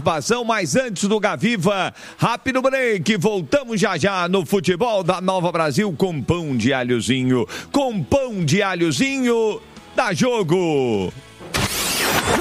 participação, mas antes do Gaviva, rápido break, voltamos já já no futebol da Nova Brasil com pão de alhozinho, dá jogo!